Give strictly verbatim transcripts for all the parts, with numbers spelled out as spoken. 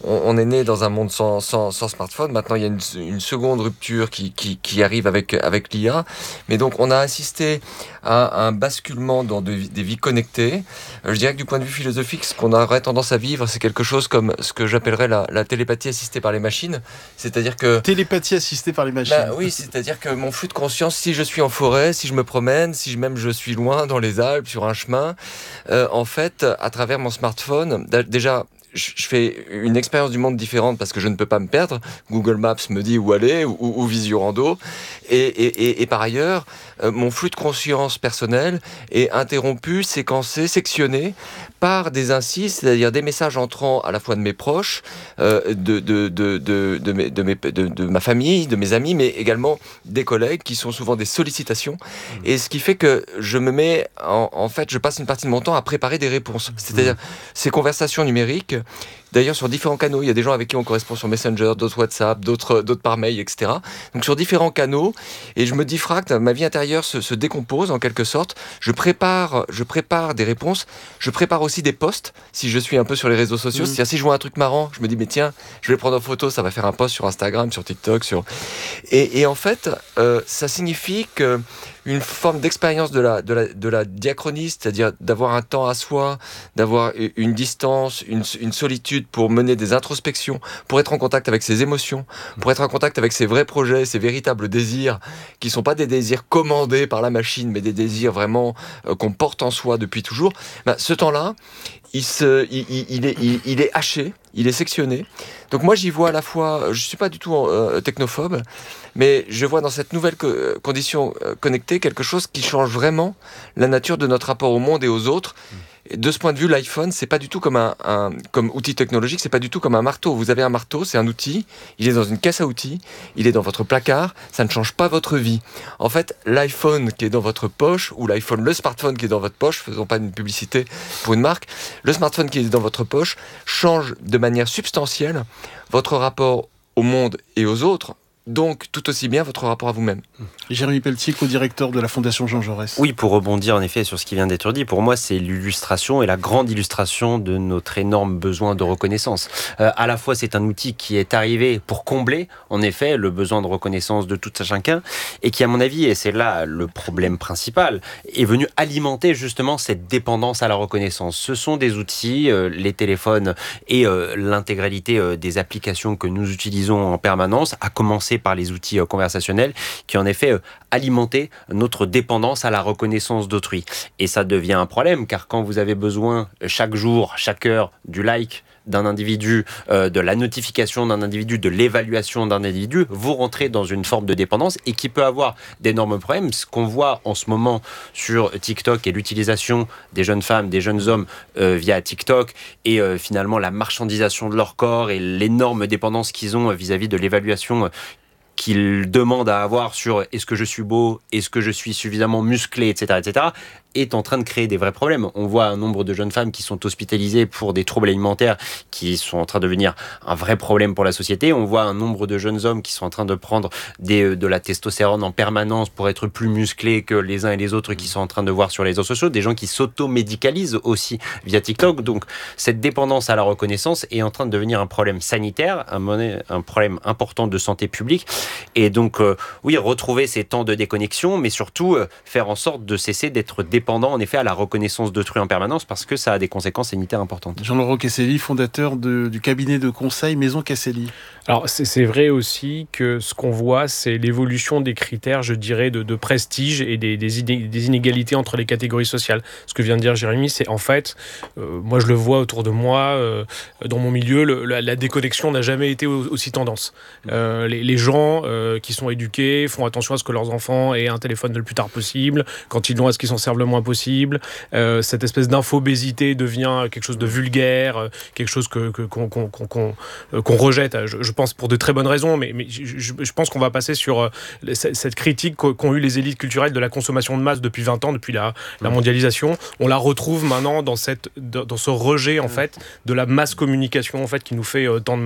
on, on est né dans un monde sans, sans, sans smartphone. Maintenant, il y a une, une seconde rupture qui, qui, qui arrive avec, avec l'I A. Mais donc, on a assisté à un basculement dans de, des vies connectées. Euh, je dirais que du point de vue philosophique, ce qu'on aurait tendance à vivre, c'est quelque chose comme ce que j'appellerais la, la télépathie assistée par les machines. C'est-à-dire que... Télépathie assistée par les machines. Bah, oui, c'est-à-dire que mon flux de conscience, si je suis en forêt, si je me promène, si je, même je suis loin dans les Alpes, sur un chemin, euh, en fait, à travers mon smartphone, déjà... je fais une expérience du monde différente parce que je ne peux pas me perdre. Google Maps me dit où aller, ou, ou Visiorando. Et, et, et, et par ailleurs, euh, mon flux de conscience personnel est interrompu, séquencé, sectionné par des ainsi, c'est-à-dire des messages entrant à la fois de mes proches, euh, de, de, de, de, de, mes, de, mes, de, de ma famille, de mes amis, mais également des collègues qui sont souvent des sollicitations. Mmh. Et ce qui fait que je me mets, en, en fait, je passe une partie de mon temps à préparer des réponses. C'est-à-dire mmh. ces conversations numériques, d'ailleurs sur différents canaux, il y a des gens avec qui on correspond sur Messenger, d'autres WhatsApp, d'autres, d'autres par mail, et cetera. Donc sur différents canaux, et je me diffracte, ma vie intérieure se, se décompose en quelque sorte. Je prépare, je prépare des réponses, je prépare aussi des posts, si je suis un peu sur les réseaux sociaux. Mmh. C'est-à-dire si je vois un truc marrant, je me dis mais tiens, je vais le prendre en photo, ça va faire un post sur Instagram, sur TikTok, sur... Et, et en fait, euh, ça signifie que une forme d'expérience de la, de la, de la diachronie, c'est-à-dire d'avoir un temps à soi, d'avoir une distance, une, une solitude pour mener des introspections, pour être en contact avec ses émotions, pour être en contact avec ses vrais projets, ses véritables désirs, qui ne sont pas des désirs commandés par la machine, mais des désirs vraiment euh, qu'on porte en soi depuis toujours. Ben, ce temps-là, il, se, il, il, il, est, il, il est haché, il est sectionné. Donc moi, j'y vois à la fois, je ne suis pas du tout euh, technophobe, mais je vois dans cette nouvelle co- condition euh, connectée quelque chose qui change vraiment la nature de notre rapport au monde et aux autres. Et de ce point de vue, l'iPhone, c'est pas du tout comme un, un comme outil technologique, c'est pas du tout comme un marteau. Vous avez un marteau, c'est un outil, il est dans une caisse à outils, il est dans votre placard, ça ne change pas votre vie. En fait, l'iPhone qui est dans votre poche, ou l'iPhone, le smartphone qui est dans votre poche, faisons pas une publicité pour une marque, le smartphone qui est dans votre poche change de manière substantielle votre rapport au monde et aux autres. Donc, tout aussi bien votre rapport à vous-même. Jérémy Pelletier, co-directeur de la Fondation Jean Jaurès. Oui, pour rebondir en effet sur ce qui vient d'être dit, pour moi, c'est l'illustration et la grande illustration de notre énorme besoin de reconnaissance. Euh, à la fois, c'est un outil qui est arrivé pour combler, en effet, le besoin de reconnaissance de tout un chacun, et qui, à mon avis, et c'est là le problème principal, est venu alimenter justement cette dépendance à la reconnaissance. Ce sont des outils, euh, les téléphones et euh, l'intégralité euh, des applications que nous utilisons en permanence, à commencer par les outils euh, conversationnels, qui en effet euh, alimentaient notre dépendance à la reconnaissance d'autrui. Et ça devient un problème, car quand vous avez besoin chaque jour, chaque heure, du like d'un individu, euh, de la notification d'un individu, de l'évaluation d'un individu, vous rentrez dans une forme de dépendance et qui peut avoir d'énormes problèmes. Ce qu'on voit en ce moment sur TikTok et l'utilisation des jeunes femmes, des jeunes hommes euh, via TikTok et euh, finalement la marchandisation de leur corps et l'énorme dépendance qu'ils ont vis-à-vis de l'évaluation euh, qu'ils demandent à avoir sur est-ce que je suis beau, est-ce que je suis suffisamment musclé, et cetera, et cetera, est en train de créer des vrais problèmes. On voit un nombre de jeunes femmes qui sont hospitalisées pour des troubles alimentaires qui sont en train de devenir un vrai problème pour la société. On voit un nombre de jeunes hommes qui sont en train de prendre des, de la testostérone en permanence pour être plus musclés que les uns et les autres qui sont en train de voir sur les réseaux sociaux. Des gens qui s'auto-médicalisent aussi via TikTok. Donc, cette dépendance à la reconnaissance est en train de devenir un problème sanitaire, un, un problème important de santé publique. Et donc, euh, oui, retrouver ces temps de déconnexion, mais surtout euh, faire en sorte de cesser d'être dépendant, en effet, à la reconnaissance d'autrui en permanence, parce que ça a des conséquences sanitaires importantes. Jean-Laurent Casselli, fondateur de, du cabinet de conseil Maison Casselli. Alors, c'est, c'est vrai aussi que ce qu'on voit, c'est l'évolution des critères, je dirais, de, de prestige et des, des, iné- des inégalités entre les catégories sociales. Ce que vient de dire Jérémy, c'est en fait, euh, moi je le vois autour de moi, euh, dans mon milieu, le, la, la déconnexion n'a jamais été aussi tendance. Euh, les, les gens euh, qui sont éduqués font attention à ce que leurs enfants aient un téléphone le plus tard possible, quand ils l'ont, à ce qu'ils s'en servent le moins possible. Euh, cette espèce d'infobésité devient quelque chose de vulgaire, quelque chose que, que, qu'on, qu'on, qu'on, qu'on rejette. Je, je pense pour de très bonnes raisons, mais, mais je, je pense qu'on va passer sur euh, cette critique qu'ont eu les élites culturelles de la consommation de masse depuis vingt ans, depuis la, la mondialisation. On la retrouve maintenant dans, cette, dans ce rejet en fait, de la masse communication en fait, qui nous fait euh, tant de mal.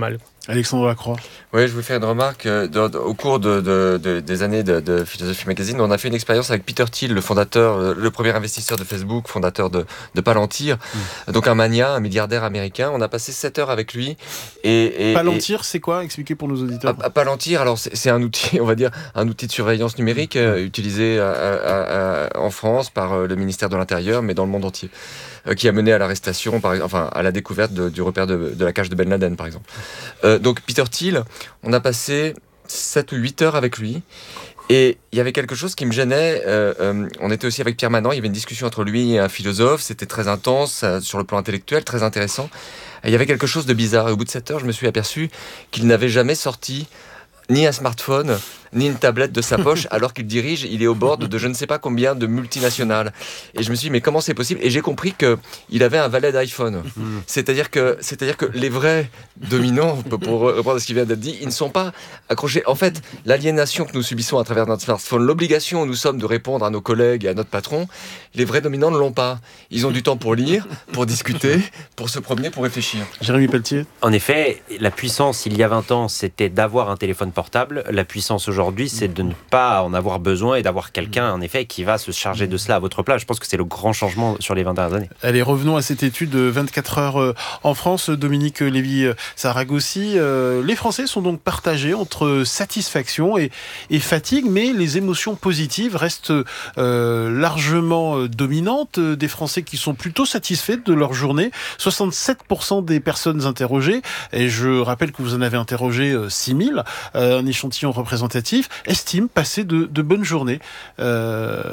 Alexandre Lacroix. Oui, je voulais faire une remarque. Euh, de, de, au cours de, de, de, des années de, de Philosophie Magazine, on a fait une expérience avec Peter Thiel, le fondateur, le premier investisseur de Facebook, fondateur de, de Palantir, mmh. donc un mania, un milliardaire américain. On a passé sept heures avec lui. Et, et, Palantir, et, c'est quoi? Expliquez pour nos auditeurs. À, à Palantir, alors c'est, c'est un outil, on va dire, un outil de surveillance numérique mmh. euh, utilisé à, à, à, en France par euh, le ministère de l'Intérieur, mais dans le monde entier, euh, qui a mené à l'arrestation, par, enfin à la découverte de, du repère de, de la cage de Ben Laden, par exemple. Euh, donc Peter Thiel, on a passé sept ou huit heures avec lui. Et il y avait quelque chose qui me gênait. Euh, euh, on était aussi avec Pierre Manant. Il y avait une discussion entre lui et un philosophe. C'était très intense euh, sur le plan intellectuel, très intéressant. Et il y avait quelque chose de bizarre. Et au bout de sept heures, je me suis aperçu qu'il n'avait jamais sorti ni un smartphone, ni une tablette de sa poche, alors qu'il dirige, il est au bord de, de je ne sais pas combien de multinationales. Et je me suis dit, mais comment c'est possible? Et j'ai compris qu'il avait un valet d'iPhone. C'est-à-dire que, c'est-à-dire que les vrais dominants, pour reprendre ce qui vient d'être dit, ils ne sont pas accrochés. En fait, l'aliénation que nous subissons à travers notre smartphone, l'obligation où nous sommes de répondre à nos collègues et à notre patron, les vrais dominants ne l'ont pas. Ils ont du temps pour lire, pour discuter, pour se promener, pour réfléchir. Jérémy Pelletier. En effet, la puissance, il y a vingt ans, c'était d'avoir un téléphone portable. La puissance aujourd'hui, Aujourd'hui, c'est de ne pas en avoir besoin et d'avoir quelqu'un, en effet, qui va se charger de cela à votre place. Je pense que c'est le grand changement sur les vingt dernières années. Allez, revenons à cette étude de vingt-quatre heures en France. Dominique Lévy-Saragosi, les Français sont donc partagés entre satisfaction et, et fatigue, mais les émotions positives restent euh, largement dominantes. Des Français qui sont plutôt satisfaits de leur journée. soixante-sept pour cent des personnes interrogées, et je rappelle que vous en avez interrogé six mille, euh, un échantillon représentatif, estiment passer de, de bonnes journées. Euh...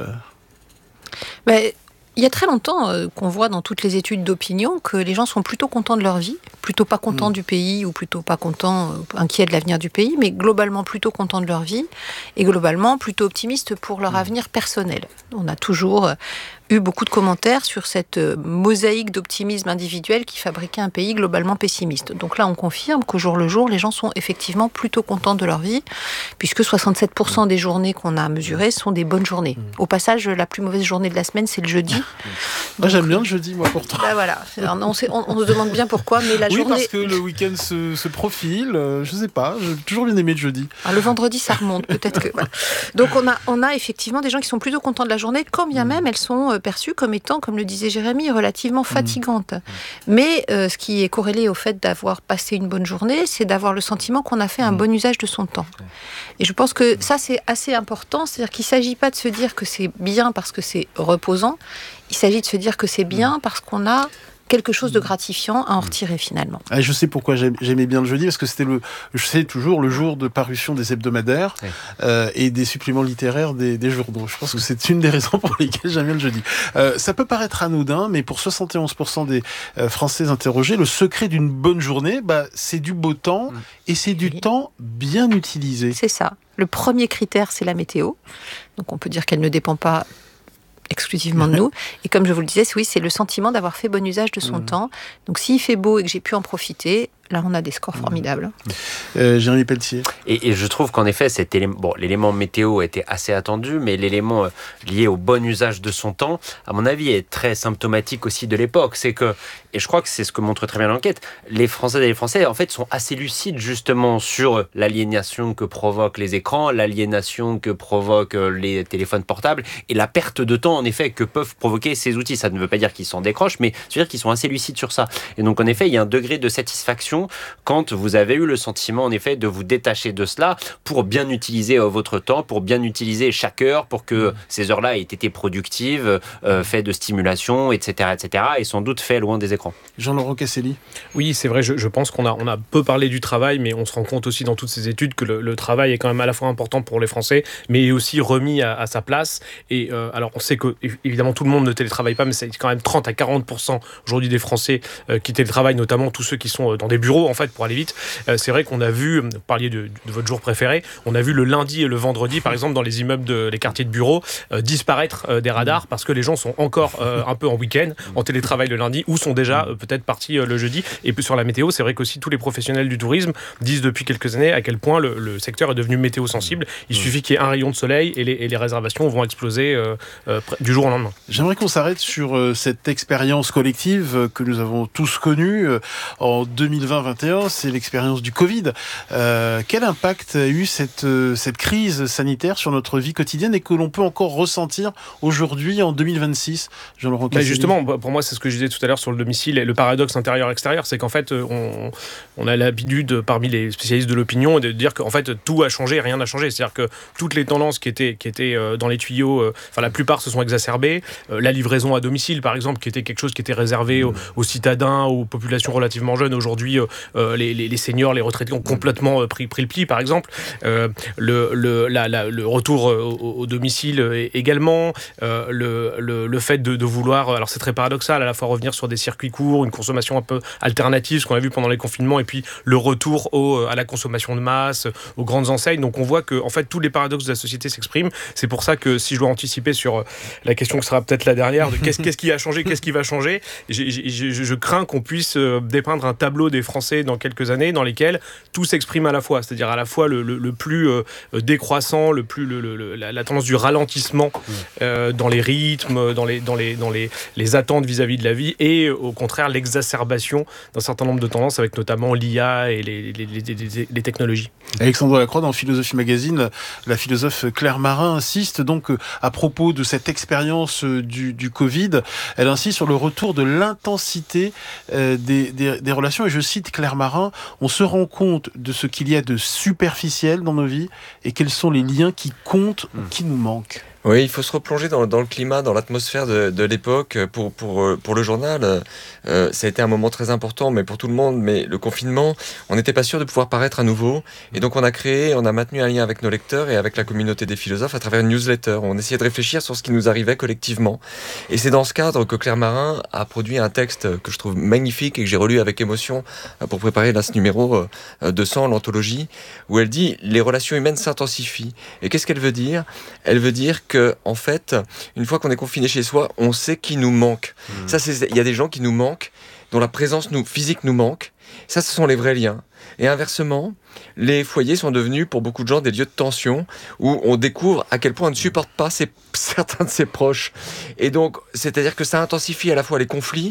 Mais il y a très longtemps euh, qu'on voit dans toutes les études d'opinion que les gens sont plutôt contents de leur vie, plutôt pas contents mmh. du pays ou plutôt pas contents, euh, inquiets de l'avenir du pays, mais globalement plutôt contents de leur vie et globalement plutôt optimistes pour leur mmh. avenir personnel. On a toujours euh, eu beaucoup de commentaires sur cette euh, mosaïque d'optimisme individuel qui fabriquait un pays globalement pessimiste. Donc là, on confirme qu'au jour le jour, les gens sont effectivement plutôt contents de leur vie, puisque soixante-sept pour cent des journées qu'on a mesurées sont des bonnes journées. Au passage, la plus mauvaise journée de la semaine, c'est le jeudi. Moi, j'aime bien le jeudi, moi, pourtant. Bah voilà. Alors, on, sait, on, on se demande bien pourquoi, mais la oui, journée... Oui, parce que le week-end se, se profile, euh, je sais pas, j'ai toujours bien aimé le jeudi. Alors, le vendredi, ça remonte, peut-être que... Voilà. Donc, on a, on a effectivement des gens qui sont plutôt contents de la journée, quand bien même elles sont perçues comme étant, comme le disait Jérémy, relativement fatigantes. Mmh. Mais euh, ce qui est corrélé au fait d'avoir passé une bonne journée, c'est d'avoir le sentiment qu'on a fait un mmh. bon usage de son temps. Et je pense que ça, c'est assez important, c'est-à-dire qu'il ne s'agit pas de se dire que c'est bien parce que c'est reposant, il s'agit de se dire que c'est bien parce qu'on a quelque chose de gratifiant à en retirer finalement. Ah, je sais pourquoi j'aimais bien le jeudi, parce que c'était le, je sais toujours le jour de parution des hebdomadaires oui. euh, et des suppléments littéraires des, des journaux. Je pense que c'est une des raisons pour lesquelles j'aime bien le jeudi. Euh, ça peut paraître anodin, mais pour soixante et onze pour cent des euh, Français interrogés, le secret d'une bonne journée, bah, c'est du beau temps mmh. et c'est du oui. temps bien utilisé. C'est ça. Le premier critère, c'est la météo. Donc on peut dire qu'elle ne dépend pas exclusivement de nous. Et comme je vous le disais, oui, c'est le sentiment d'avoir fait bon usage de son mmh. temps. Donc s'il fait beau et que j'ai pu en profiter, là, on a des scores formidables. Euh, Jérémy Pelletier. Et, et je trouve qu'en effet, cet élément, bon, l'élément météo était assez attendu, mais l'élément euh, lié au bon usage de son temps, à mon avis, est très symptomatique aussi de l'époque. C'est que, et je crois que c'est ce que montre très bien l'enquête, les Françaises et les Français, en fait, sont assez lucides justement sur l'aliénation que provoquent les écrans, l'aliénation que provoquent les téléphones portables et la perte de temps, en effet, que peuvent provoquer ces outils. Ça ne veut pas dire qu'ils s'en décrochent, mais ça veut dire qu'ils sont assez lucides sur ça. Et donc, en effet, il y a un degré de satisfaction quand vous avez eu le sentiment en effet de vous détacher de cela pour bien utiliser euh, votre temps, pour bien utiliser chaque heure, pour que ces heures-là aient été productives, euh, fait de stimulation, et cetera, et cetera, et sans doute fait loin des écrans. Jean-Laurent Casselli. Oui, c'est vrai, je, je pense qu'on a, on a peu parlé du travail, mais on se rend compte aussi dans toutes ces études que le, le travail est quand même à la fois important pour les Français, mais aussi remis à, à sa place. Et euh, alors, on sait que évidemment tout le monde ne télétravaille pas, mais c'est quand même trente à quarante pour cent aujourd'hui des Français euh, qui télétravaillent, notamment tous ceux qui sont dans des bureaux, en fait, pour aller vite. Euh, c'est vrai qu'on a vu, vous parliez de, de votre jour préféré, on a vu le lundi et le vendredi, par exemple, dans les immeubles, de, les quartiers de bureaux, euh, disparaître euh, des radars parce que les gens sont encore euh, un peu en week-end, en télétravail le lundi, ou sont déjà euh, peut-être partis euh, le jeudi. Et puis sur la météo, c'est vrai qu'aussi tous les professionnels du tourisme disent depuis quelques années à quel point le, le secteur est devenu météo sensible. Il suffit qu'il y ait un rayon de soleil et les, et les réservations vont exploser euh, euh, du jour au lendemain. J'aimerais qu'on s'arrête sur euh, cette expérience collective que nous avons tous connue. En deux mille vingt, vingt vingt et un, c'est l'expérience du Covid. Euh, quel impact a eu cette, euh, cette crise sanitaire sur notre vie quotidienne et que l'on peut encore ressentir aujourd'hui en deux mille vingt-six, Jean-Laurent Cassini? Justement, pour moi, c'est ce que je disais tout à l'heure sur le domicile et le paradoxe intérieur-extérieur, c'est qu'en fait, on, on a l'habitude, parmi les spécialistes de l'opinion, de dire qu'en fait, tout a changé, rien n'a changé. C'est-à-dire que toutes les tendances qui étaient, qui étaient dans les tuyaux, enfin la plupart se sont exacerbées. La livraison à domicile, par exemple, qui était quelque chose qui était réservé aux, aux citadins, aux populations relativement jeunes. Aujourd'hui, euh, les, les, les seniors, les retraités ont complètement euh, pris, pris le pli, par exemple. Euh, le, le, la, la, le retour euh, au, au domicile euh, également. Euh, le, le, le fait de, de vouloir, alors c'est très paradoxal, à la fois revenir sur des circuits courts, une consommation un peu alternative, ce qu'on a vu pendant les confinements, et puis le retour au, à la consommation de masse, aux grandes enseignes. Donc on voit que en fait, tous les paradoxes de la société s'expriment. C'est pour ça que si je dois anticiper sur la question qui sera peut-être la dernière, de qu'est-ce, qu'est-ce qui a changé, qu'est-ce qui va changer, j'ai, j'ai, je, je crains qu'on puisse dépeindre un tableau des Français dans quelques années dans lesquels tout s'exprime à la fois, c'est-à-dire à la fois le, le, le plus euh, décroissant, le plus, le, le, la, la tendance du ralentissement euh, dans les rythmes, dans les, dans les, dans les, les attentes vis-à-vis de la vie, et au contraire l'exacerbation d'un certain nombre de tendances avec notamment l'I A et les, les, les, les, les technologies. Alexandre Lacroix, dans Philosophie Magazine, la philosophe Claire Marin insiste donc à propos de cette expérience du, du Covid, elle insiste sur le retour de l'intensité euh, des, des, des relations, et je cite Claire Marin: on se rend compte de ce qu'il y a de superficiel dans nos vies et quels sont les liens qui comptent ou qui nous manquent. Oui, il faut se replonger dans, dans le climat, dans l'atmosphère de, de l'époque. Pour, pour, pour le journal, euh, ça a été un moment très important, mais pour tout le monde. Mais le confinement, on n'était pas sûr de pouvoir paraître à nouveau. Et donc on a créé, on a maintenu un lien avec nos lecteurs et avec la communauté des philosophes à travers une newsletter. On essayait de réfléchir sur ce qui nous arrivait collectivement. Et c'est dans ce cadre que Claire Marin a produit un texte que je trouve magnifique et que j'ai relu avec émotion pour préparer là, ce numéro deux cents, l'anthologie, où elle dit « Les relations humaines s'intensifient ». Et qu'est-ce qu'elle veut dire ? Elle veut dire que Que, en fait, une fois qu'on est confiné chez soi, on sait qui nous manque. Mmh. Ça, c'est, il y a des gens qui nous manquent, dont la présence nous, physique nous manque. Ça, ce sont les vrais liens. Et inversement, les foyers sont devenus, pour beaucoup de gens, des lieux de tension où on découvre à quel point on ne supporte pas ses, certains de ses proches. Et donc, c'est-à-dire que ça intensifie à la fois les conflits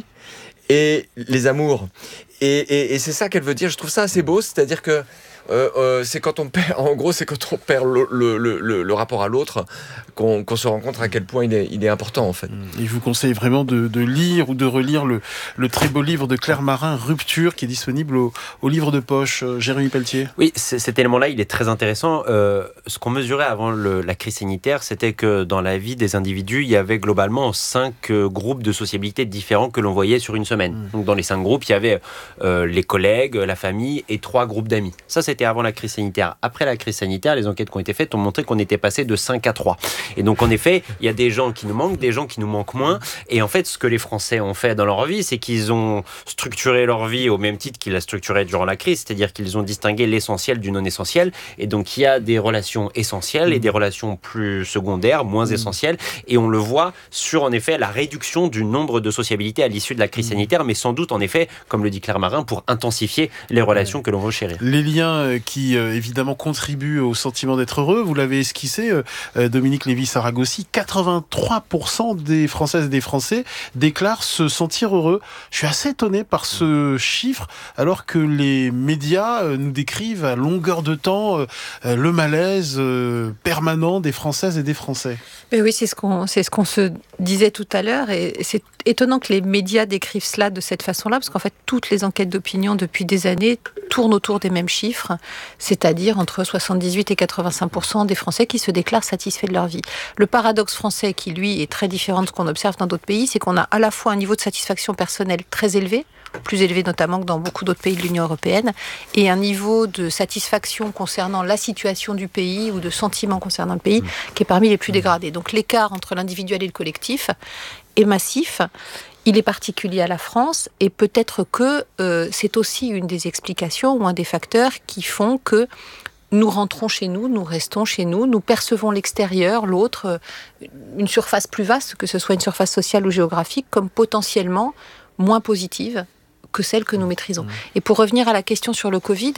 et les amours. Et, et, et c'est ça qu'elle veut dire. Je trouve ça assez beau, c'est-à-dire que Euh, euh, c'est quand on perd, en gros, c'est quand on perd le, le, le, le rapport à l'autre qu'on, qu'on se rend compte à quel point il est, il est important, en fait. Et je vous conseille vraiment de, de lire ou de relire le, le très beau livre de Claire Marin, Rupture, qui est disponible au, au livre de poche. Euh, Jérémy Pelletier. Oui, cet élément-là, il est très intéressant. Euh, ce qu'on mesurait avant le, la crise sanitaire, c'était que dans la vie des individus, il y avait globalement cinq euh, groupes de sociabilité différents que l'on voyait sur une semaine. Mmh. Donc dans les cinq groupes, il y avait euh, les collègues, la famille et trois groupes d'amis. Ça, c'était avant la crise sanitaire. Après la crise sanitaire, les enquêtes qui ont été faites ont montré qu'on était passé de cinq à trois. Et donc, en effet, il y a des gens qui nous manquent, des gens qui nous manquent moins. Et en fait, ce que les Français ont fait dans leur vie, c'est qu'ils ont structuré leur vie au même titre qu'ils la structuraient durant la crise, c'est-à-dire qu'ils ont distingué l'essentiel du non-essentiel. Et donc, il y a des relations essentielles et des relations plus secondaires, moins essentielles. Et on le voit sur, en effet, la réduction du nombre de sociabilités à l'issue de la crise sanitaire, mais sans doute, en effet, comme le dit Claire Marin, pour intensifier les relations que l'on veut chérir. Les liens qui qui euh, évidemment contribue au sentiment d'être heureux. Vous l'avez esquissé, euh, Dominique Lévy-Saragossi, quatre-vingt-trois pour cent des Françaises et des Français déclarent se sentir heureux. Je suis assez étonné par ce chiffre, alors que les médias euh, nous décrivent à longueur de temps euh, le malaise euh, permanent des Françaises et des Français. Mais oui, c'est ce qu'on, c'est ce qu'on se disait tout à l'heure, et c'est étonnant que les médias décrivent cela de cette façon-là, parce qu'en fait, toutes les enquêtes d'opinion depuis des années tournent autour des mêmes chiffres, c'est-à-dire entre soixante-dix-huit et quatre-vingt-cinq pour cent des Français qui se déclarent satisfaits de leur vie. Le paradoxe français, qui lui est très différent de ce qu'on observe dans d'autres pays, c'est qu'on a à la fois un niveau de satisfaction personnelle très élevé, plus élevé notamment que dans beaucoup d'autres pays de l'Union européenne, et un niveau de satisfaction concernant la situation du pays ou de sentiment concernant le pays qui est parmi les plus dégradés. Donc l'écart entre l'individuel et le collectif est massif. Il est particulier à la France, et peut-être que euh, c'est aussi une des explications ou un des facteurs qui font que nous rentrons chez nous, nous restons chez nous, nous percevons l'extérieur, l'autre, une surface plus vaste, que ce soit une surface sociale ou géographique, comme potentiellement moins positive que celle que nous maîtrisons. Et pour revenir à la question sur le Covid,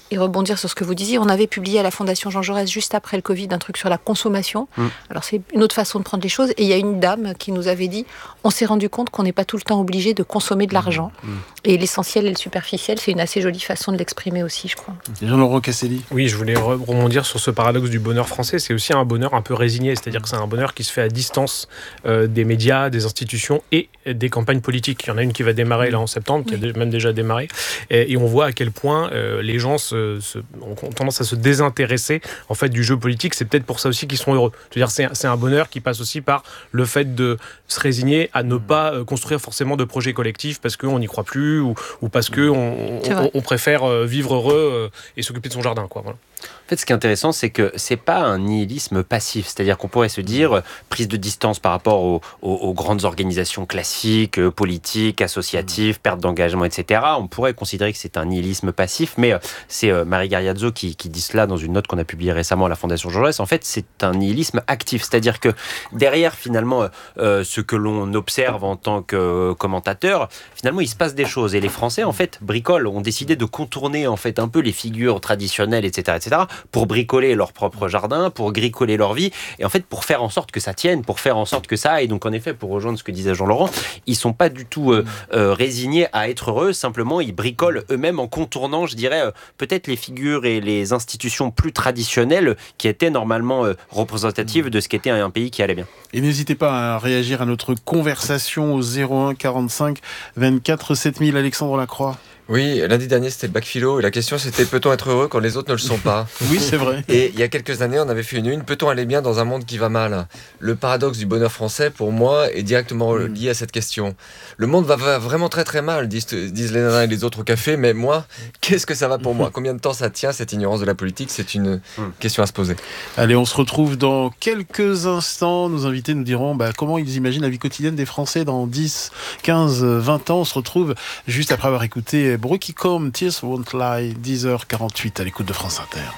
et rebondir sur ce que vous disiez. On avait publié à la Fondation Jean Jaurès, juste après le Covid, un truc sur la consommation. Mmh. Alors, c'est une autre façon de prendre les choses. Et il y a une dame qui nous avait dit, on s'est rendu compte qu'on n'est pas tout le temps obligé de consommer de l'argent. Mmh. Et l'essentiel et le superficiel, c'est une assez jolie façon de l'exprimer aussi, je crois. Jean-Laurent Casselli. Oui, je voulais rebondir sur ce paradoxe du bonheur français. C'est aussi un bonheur un peu résigné. C'est-à-dire que c'est un bonheur qui se fait à distance euh, des médias, des institutions et des campagnes politiques. Il y en a une qui va démarrer là en septembre, oui. qui a même déjà démarré. Et, et on voit à quel point euh, les gens se, se, ont tendance à se désintéresser en fait, du jeu politique. C'est peut-être pour ça aussi qu'ils sont heureux. C'est-à-dire c'est, c'est un bonheur qui passe aussi par le fait de se résigner à ne pas euh, construire forcément de projets collectifs parce qu'on n'y croit plus ou, ou parce qu'on on, on, on préfère vivre heureux euh, et s'occuper de son jardin. Quoi, voilà. En fait, ce qui est intéressant, c'est que c'est pas un nihilisme passif. C'est-à-dire qu'on pourrait se dire, prise de distance par rapport aux, aux, aux grandes organisations classiques, euh, politiques, associatives, perte d'engagement, et cetera. On pourrait considérer que c'est un nihilisme passif, mais euh, c'est euh, Marie Gariazzo qui, qui dit cela dans une note qu'on a publiée récemment à la Fondation Jean Jaurès. En fait, c'est un nihilisme actif. C'est-à-dire que derrière, finalement, euh, ce que l'on observe en tant que euh, commentateur, finalement, il se passe des choses. Et les Français, en fait, bricolent, ont décidé de contourner, en fait, un peu les figures traditionnelles, et cetera, et cetera, pour bricoler leur propre jardin, pour gricoler leur vie, et en fait pour faire en sorte que ça tienne, pour faire en sorte que ça aille. Donc en effet, pour rejoindre ce que disait Jean-Laurent, ils sont pas du tout euh, euh, résignés à être heureux, simplement ils bricolent eux-mêmes en contournant, je dirais, euh, peut-être les figures et les institutions plus traditionnelles qui étaient normalement euh, représentatives de ce qu'était un pays qui allait bien. Et n'hésitez pas à réagir à notre conversation au zéro un quarante-cinq vingt-quatre sept mille. Alexandre Lacroix. Oui, lundi dernier, c'était le bac philo, et la question c'était peut-on être heureux quand les autres ne le sont pas? Oui, c'est vrai. Et il y a quelques années, on avait fait une une, peut-on aller bien dans un monde qui va mal? Le paradoxe du bonheur français, pour moi, est directement mmh. lié à cette question. Le monde va, va vraiment très très mal, disent, disent les nanas et les autres au café, mais moi, qu'est-ce que ça va pour moi? Combien de temps ça tient, cette ignorance de la politique? C'est une mmh. question à se poser. Allez, on se retrouve dans quelques instants. Nos invités nous diront bah, comment ils imaginent la vie quotidienne des Français dans dix, quinze, vingt ans. On se retrouve juste après avoir écouté Brookie Combe, Tears Won't Lie, dix heures quarante-huit à l'écoute de France Inter.